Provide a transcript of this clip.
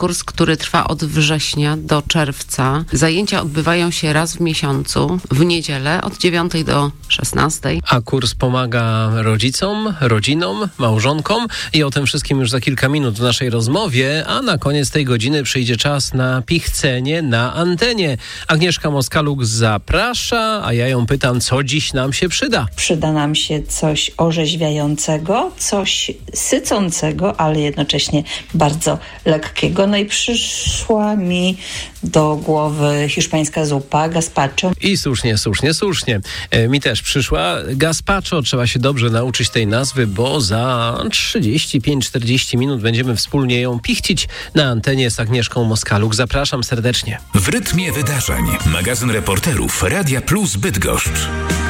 kurs, który trwa od września do czerwca. Zajęcia odbywają się raz w miesiącu, w niedzielę od 9 do 16. A kurs pomaga rodzicom, rodzinom, małżonkom i o tym wszystkim już za kilka minut w naszej rozmowie, a na koniec tej godziny przyjdzie czas na pichcenie na antenie. Agnieszka Moskaluk zaprasza, a ja ją pytam, co dziś nam się przyda. Przyda nam się coś orzeźwiającego, coś sycącego, ale jednocześnie bardzo lekkiego. No i przyszła mi do głowy hiszpańska zupa gazpacho. I słusznie. Mi też przyszła. Gazpacho, trzeba się dobrze nauczyć tej nazwy, bo za 35-40 minut będziemy wspólnie ją pichcić na antenie z Agnieszką Moskaluk. Zapraszam serdecznie. W rytmie wydarzeń. Magazyn reporterów Radia Plus Bydgoszcz.